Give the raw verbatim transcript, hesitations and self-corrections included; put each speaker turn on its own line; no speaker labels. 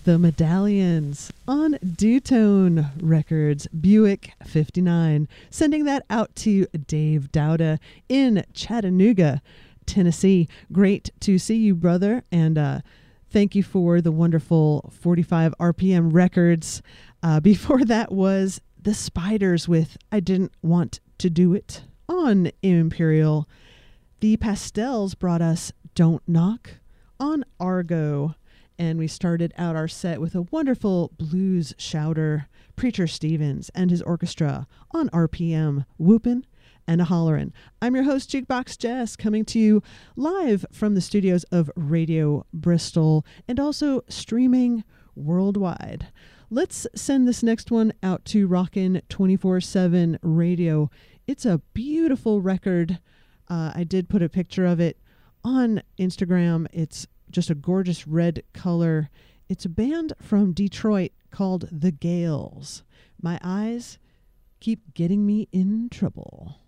The Medallions on Dutone Records, Buick fifty-nine. Sending that out to Dave Dowda in Chattanooga, Tennessee. Great to see you, brother. And uh, thank you for the wonderful forty-five R P M records. Uh, before that was The Spiders with I Didn't Want to Do It on Imperial. The Pastels brought us Don't Knock on Argo. And we started out our set with a wonderful blues shouter, Preacher Stevens and his orchestra on R P M, whoopin' and a hollerin'. I'm your host, Jukebox Jess, coming to you live from the studios of Radio Bristol and also streaming worldwide. Let's send this next one out to Rockin' twenty-four seven Radio. It's a beautiful record. Uh, I did put a picture of it on Instagram. It's just a gorgeous red color. It's a band from Detroit called The Gales. My eyes keep getting me in trouble.